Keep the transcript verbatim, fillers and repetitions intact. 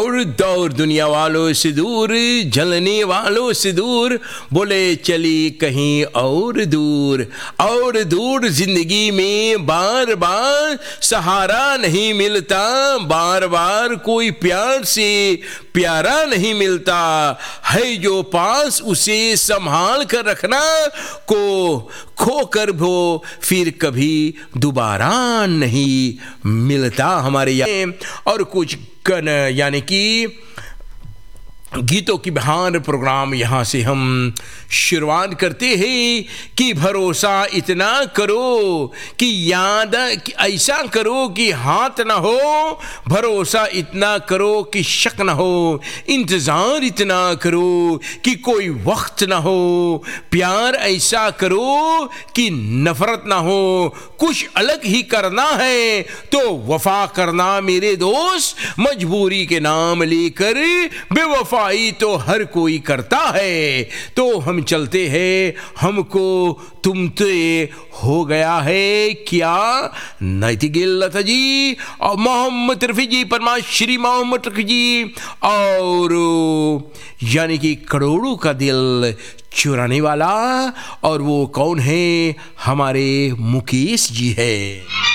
और दौर दुनिया वालों से दूर, जलने वालों से दूर, बोले चली कहीं और दूर। और दूर जिंदगी में बार बार सहारा नहीं मिलता, बार बार कोई प्यार से प्यारा नहीं मिलता है। जो पास उसे संभाल कर रखना, को खो कर वो फिर कभी दोबारा नहीं मिलता। हमारे यहाँ और कुछ कन यानी कि गीतों की बहार प्रोग्राम यहाँ से हम शुरुआत करते हैं कि भरोसा इतना करो कि याद कि ऐसा करो कि हाथ ना हो, भरोसा इतना करो कि शक ना हो, इंतज़ार इतना करो कि कोई वक्त ना हो, प्यार ऐसा करो कि नफरत ना हो। कुछ अलग ही करना है तो वफा करना मेरे दोस्त, मजबूरी के नाम लेकर बेवफा तो हर कोई करता है। तो हम चलते हैं, हमको तुमसे हो गया है क्या। नैतिगिल लता जी और मोहम्मद रफ़ी जी, परमा श्री मोहम्मद रफ़ी जी, और यानी कि करोड़ों का दिल चुराने वाला, और वो कौन है, हमारे मुकेश जी है।